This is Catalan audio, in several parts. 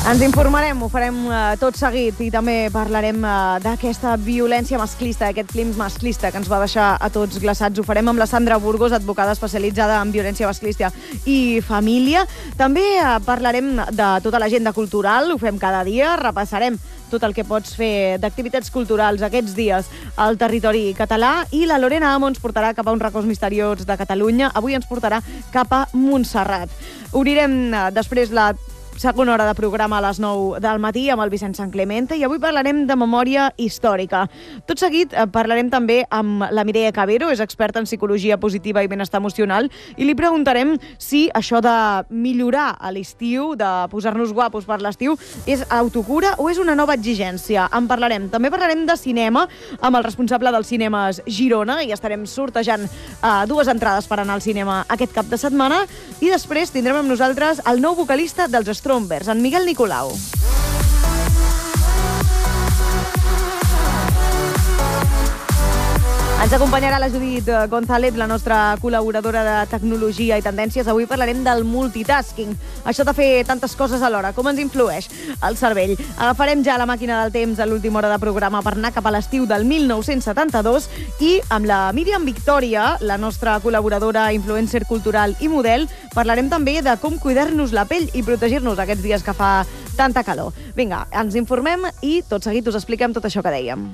Ens informarem, ho farem tot seguit i també parlarem d'aquesta violència masclista, aquest clim masclista que ens va deixar a tots glaçats. Ho farem amb la Sandra Burgos, advocada especialitzada en violència masclista i família. També parlarem de tota l'agenda cultural, ho fem cada dia, repassarem tot el que pots fer d'activitats culturals aquests dies al territori català, i la Lorena Amo ens portarà cap a un racons misteriós de Catalunya. Avui ens portarà cap a Montserrat. Obrirem després la segona hora de programa a les 9 del matí amb el Vicent Sanclemente, i avui parlarem de memòria històrica. Tot seguit parlarem també amb la Mireia Cabero, és experta en psicologia positiva i benestar emocional, i li preguntarem si això de millorar a l'estiu, de posar-nos guapos per l'estiu, és autocura o és una nova exigència. En parlarem. També parlarem de cinema amb el responsable dels cinemes Girona, i estarem sortejant 2 entrades per anar al cinema aquest cap de setmana, i després tindrem amb nosaltres el nou vocalista dels Strombers, en Miguel Nicolau. Ens acompanyarà la Judit González, la nostra col·laboradora de tecnologia i tendències. Avui parlarem del multitasking, això de fer tantes coses alhora, com ens influeix el cervell. Agafarem ja la màquina del temps a l'última hora de programa per anar cap a l'estiu del 1972, i amb la Míriam Victòria, la nostra col·laboradora, influencer cultural i model, parlarem també de com cuidar-nos la pell i protegir-nos aquests dies que fa tanta calor. Vinga, ens informem i tot seguit us expliquem tot això que dèiem.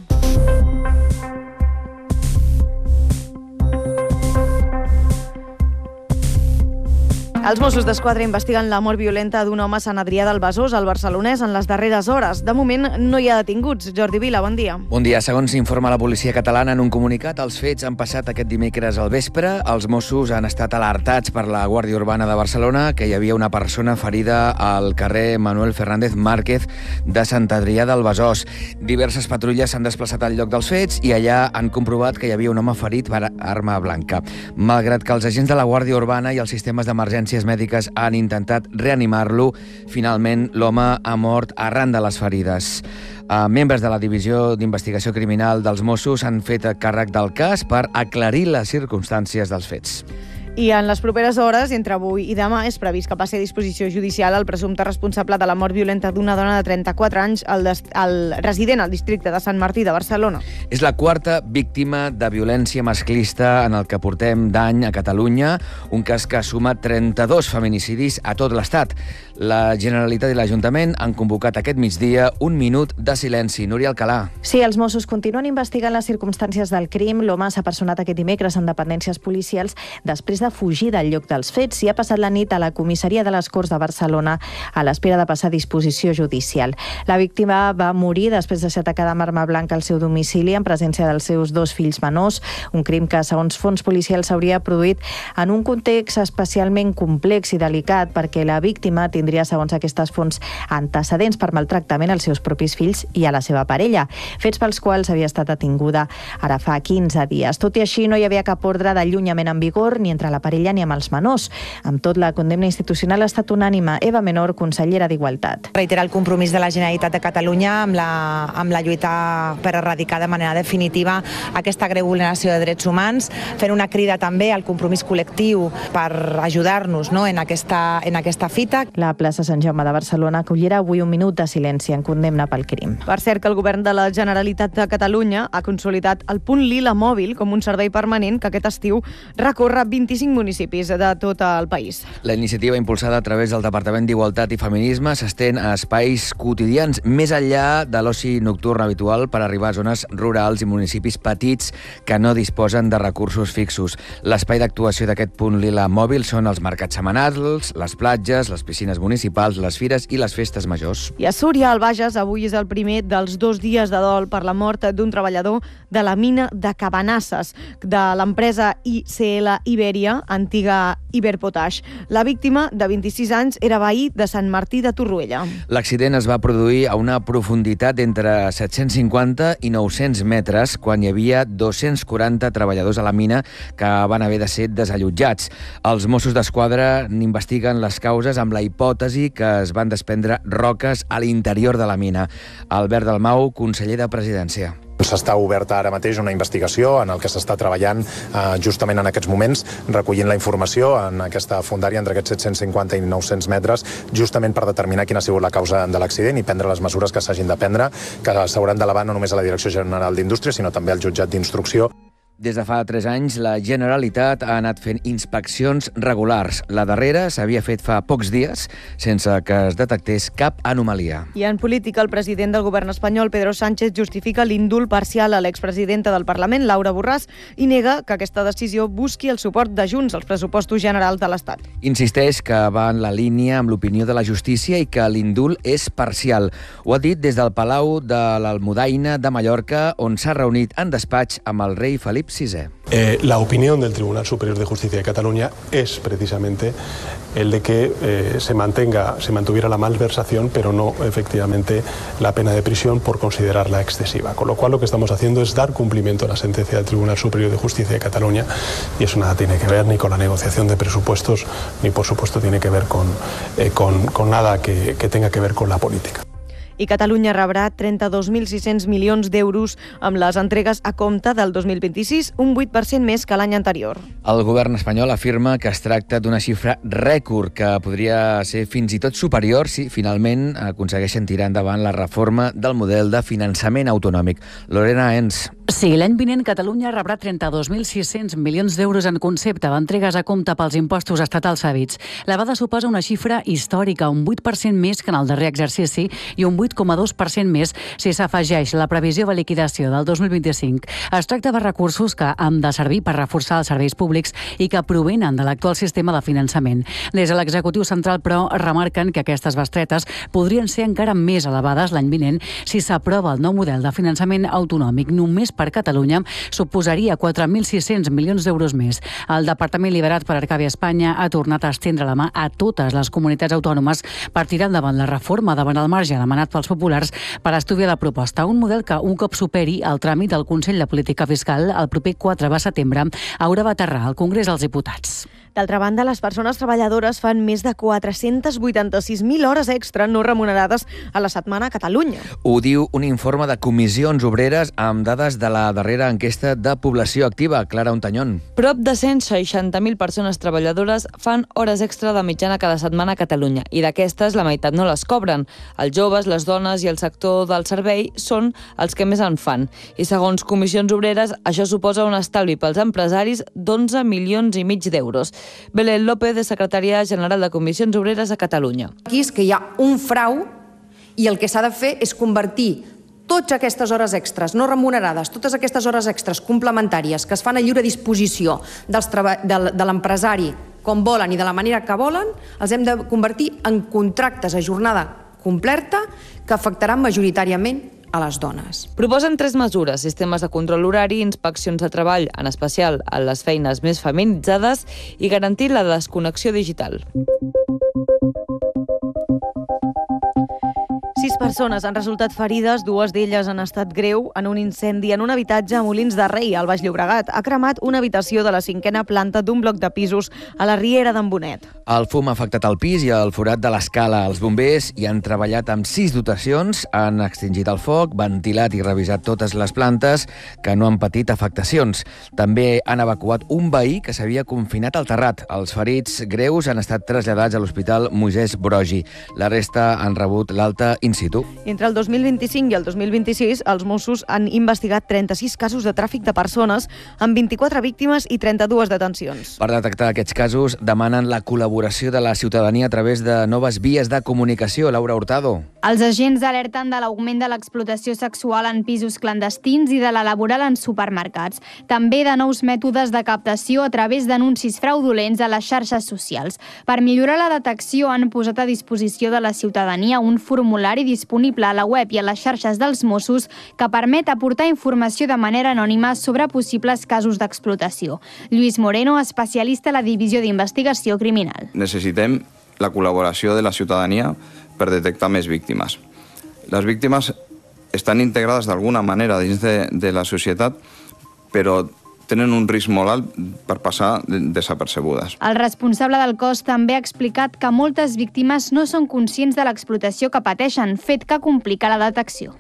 Els Mossos d'Esquadra investiguen la mort violenta d'un home a Sant Adrià del Besòs, al Barcelonès, en les darreres hores. De moment no hi ha detinguts. Jordi Vila, bon dia. Bon dia. Segons informa la policia catalana en un comunicat, els fets han passat aquest dimecres al vespre. Els Mossos han estat alertats per la Guàrdia Urbana de Barcelona que hi havia una persona ferida al carrer Manuel Fernández Márquez de Sant Adrià del Besòs. Diverses patrulles s'han desplaçat al lloc dels fets i allà han comprovat que hi havia un home ferit per arma blanca. Malgrat que els agents de la Guàrdia Urbana i els sistemes d'emergència mèdiques han intentat reanimar-lo, finalment l'home ha mort arran de les ferides. Membres de la Divisió d'Investigació Criminal dels Mossos han fet càrrec del cas per aclarir les circumstàncies dels fets. I en les properes hores, entre avui i demà, és previst que passi a disposició judicial el presumpte responsable de la mort violenta d'una dona de 34 anys, el resident al districte de Sant Martí de Barcelona. És la quarta víctima de violència masclista en el que portem d'any a Catalunya, un cas que suma 32 feminicidis a tot l'Estat. La Generalitat i l'Ajuntament han convocat aquest migdia un minut de silenci. Núria Alcalà. Sí, els Mossos continuen investigant les circumstàncies del crim. L'home s'ha personat aquest dimecres en dependències policials després de fugir del lloc dels fets i ha passat la nit a la comissaria de les Corts de Barcelona a l'espera de passar a disposició judicial. La víctima va morir després de ser atacada amb arma blanca al seu domicili en presència dels seus 2 fills menors, un crim que, segons fons policials, s'hauria produït en un context especialment complex i delicat perquè la víctima tindria, segons aquestes fonts, antecedents per maltractament als seus propis fills i a la seva parella, fets pels quals havia estat detinguda ara fa 15 dies. Tot i així, no hi havia cap ordre d'allunyament en vigor ni entre la parella ni amb els menors. Amb tot, la condemna institucional ha estat unànime. Eva Menor, consellera d'Igualtat. Reitera el compromís de la Generalitat de Catalunya amb la lluita per erradicar de manera definitiva aquesta greu vulneració de drets humans, fent una crida també al compromís col·lectiu per ajudar-nos, no, en aquesta fita. La plaça Sant Jaume de Barcelona acollirà avui un minut de silenci en condemna pel crim. Per cert, que el govern de la Generalitat de Catalunya ha consolidat el punt Lila mòbil com un servei permanent que aquest estiu recorre 25 municipis de tot el país. La iniciativa, impulsada a través del Departament d'Igualtat i Feminisme, s'estén a espais quotidians més enllà de l'oci nocturn habitual per arribar a zones rurals i municipis petits que no disposen de recursos fixos. L'espai d'actuació d'aquest punt Lila mòbil són els mercats setmanals, les platges, les piscines municipals, les fires i les festes majors. I a Súria, al Bages, avui és el primer dels 2 dies de dol per la mort d'un treballador de la mina de Cabanasses, de l'empresa ICL Iberia, antiga Iberpotash. La víctima, de 26 anys, era veí de Sant Martí de Torroella. L'accident es va produir a una profunditat d'entre 750 i 900 metres, quan hi havia 240 treballadors a la mina que van haver de ser desallotjats. Els Mossos d'Esquadra investiguen les causes amb la hipòtesi que es van desprendre roques a l'interior de la mina. Albert Dalmau, conseller de Presidència. S'està oberta ara mateix una investigació en el que s'està treballant justament en aquests moments, recollint la informació en aquesta fondària entre aquests 750 i 900 metres, justament per determinar quina ha sigut la causa de l'accident i prendre les mesures que s'hagin de prendre, que s'hauran d'elevar no només a la Direcció General d'Indústria, sinó també al jutjat d'instrucció. Des de fa 3 anys, la Generalitat ha anat fent inspeccions regulars. La darrera s'havia fet fa pocs dies, sense que es detectés cap anomalia. I en política, el president del govern espanyol, Pedro Sánchez, justifica l'indult parcial a l'expresidenta del Parlament, Laura Borràs, i nega que aquesta decisió busqui el suport de Junts als pressupostos generals de l'Estat. Insisteix que va en la línia amb l'opinió de la justícia i que l'indult és parcial. Ho ha dit des del Palau de l'Almudaina de Mallorca, on s'ha reunit en despatx amb el rei Felip VI. La opinión del Tribunal Superior de Justicia de Cataluña es precisamente el de que se mantuviera la malversación, pero no efectivamente la pena de prisión por considerarla excesiva. Con lo cual lo que estamos haciendo es dar cumplimiento a la sentencia del Tribunal Superior de Justicia de Cataluña, y eso nada tiene que ver ni con la negociación de presupuestos, ni por supuesto tiene que ver con nada que tenga que ver con la política. I Catalunya rebrà 32.600 milions d'euros amb les entregues a compte del 2026, un 8% més que l'any anterior. El govern espanyol afirma que es tracta d'una xifra rècord que podria ser fins i tot superior si finalment aconsegueixen tirar endavant la reforma del model de finançament autonòmic. Lorena Ens. Sí, l'any vinent Catalunya rebrà 32.600 milions d'euros en concepte d'entregues a compte pels impostos estatals cedits. La dada suposa una xifra històrica, un 8% més que en el darrer exercici i un 8,2% més si s'afegeix la previsió de liquidació del 2025. Es tracta de recursos que han de servir per reforçar els serveis públics i que provenen de l'actual sistema de finançament. Des de l'executiu central, però, remarquen que aquestes bestretes podrien ser encara més elevades l'any vinent si s'aprova el nou model de finançament autonòmic. Només per Catalunya suposaria 4.600 milions d'euros més. El Departament liderat per Arcàdia Espanya ha tornat a estendre la mà a totes les comunitats autònomes per tirar endavant la reforma davant el marge demanat pels populars per estudiar la proposta. Un model que, un cop superi el tràmit del Consell de Política Fiscal el proper 4 de setembre, haurà d'aterrar al Congrés dels Diputats. D'altra banda, les persones treballadores fan més de 486.000 hores extra no remunerades a la setmana a Catalunya. Ho diu un informe de Comissions Obreres amb dades de la darrera enquesta de població activa. Clara Ontañón. Prop de 160.000 persones treballadores fan hores extra de mitjana cada setmana a Catalunya i d'aquestes la meitat no les cobren. Els joves, les dones i el sector del servei són els que més en fan. I segons Comissions Obreres, això suposa un estalvi pels empresaris d'11,5 milions d'euros. Belén López, de secretària general de Comissions Obreres a Catalunya. Aquí és que hi ha un frau i el que s'ha de fer és convertir totes aquestes hores extres no remunerades, totes aquestes hores extres complementàries que es fan a lliure disposició de l'empresari com volen i de la manera que volen, els hem de convertir en contractes a jornada completa que afectaran majoritàriament a les dones. Proposen 3 mesures: sistemes de control horari, inspeccions de treball, en especial a les feines més feminitzades, i garantir la desconnexió digital. 6 persones han resultat ferides, 2 d'elles han estat greu en un incendi en un habitatge a Molins de Rei, al Baix Llobregat. Ha cremat una habitació de la 5a planta d'un bloc de pisos a la Riera d'en Bonet. El fum ha afectat el pis i el forat de l'escala. Els bombers hi han treballat amb 6 dotacions, han extingit el foc, ventilat i revisat totes les plantes que no han patit afectacions. També han evacuat un veí que s'havia confinat al terrat. Els ferits greus han estat traslladats a l'Hospital Moisès Broggi. La resta han rebut l'alta in situ. Entre el 2025 i el 2026, els Mossos han investigat 36 casos de tràfic de persones, amb 24 víctimes i 32 detencions. Per detectar aquests casos, demanen la col·laboració de la ciutadania a través de noves vies de comunicació. Laura Hurtado. Els agents alerten de l'augment de l'explotació sexual en pisos clandestins i de la laboral en supermercats. També de nous mètodes de captació a través d'anuncis fraudulents a les xarxes socials. Per millorar la detecció, han posat a disposició de la ciutadania un formulari disponible a la web i a les xarxes dels Mossos que permet aportar informació de manera anònima sobre possibles casos d'explotació. Lluís Moreno, especialista a la Divisió d'Investigació Criminal. Necessitem la col·laboració de la ciutadania per detectar més víctimes. Les víctimes estan integrades d'alguna manera dins de la societat, però tenen un risc molt alt per passar desapercebudes. El responsable del cos també ha explicat que moltes víctimes no són conscients de l'explotació que pateixen, fet que complica la detecció.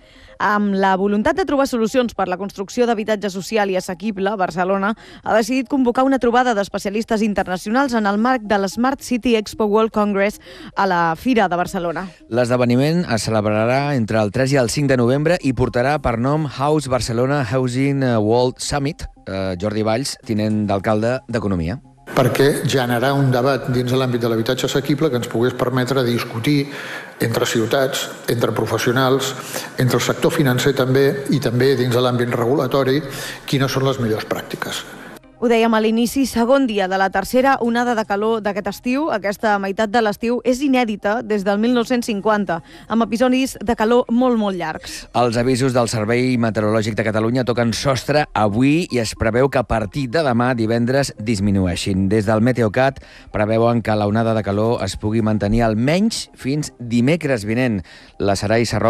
Amb la voluntat de trobar solucions per la construcció d'habitatge social i assequible, Barcelona ha decidit convocar una trobada d'especialistes internacionals en el marc de l'Smart City Expo World Congress a la Fira de Barcelona. L'esdeveniment es celebrarà entre el 3 i el 5 de novembre i portarà per nom House Barcelona Housing World Summit. Jordi Valls, tinent d'alcalde d'Economia. Perquè generar un debat dins de l'àmbit de l'habitatge assequible que ens pogués permetre discutir entre ciutats, entre professionals, entre el sector financer també i també dins de l'àmbit regulatori, quines són les millors pràctiques. Ho dèiem a l'inici, segon dia de la tercera onada de calor d'aquest estiu. Aquesta meitat de l'estiu és inèdita des del 1950, amb episodis de calor molt, molt llargs. Els avisos del Servei Meteorològic de Catalunya toquen sostre avui i es preveu que a partir de demà, divendres, disminueixin. Des del Meteocat preveuen que la onada de calor es pugui mantenir almenys fins dimecres vinent. La Saray Sarroca